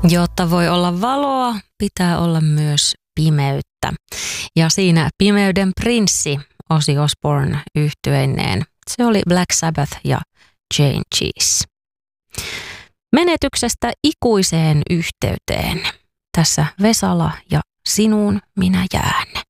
Jotta voi olla valoa, pitää olla myös pimeyttä. Ja siinä Pimeyden prinssi Ozzy Osbourne yhtyeineen. Se oli Black Sabbath ja Changes. Menetyksestä ikuiseen yhteyteen. Tässä Vesala ja Sinuun minä jään.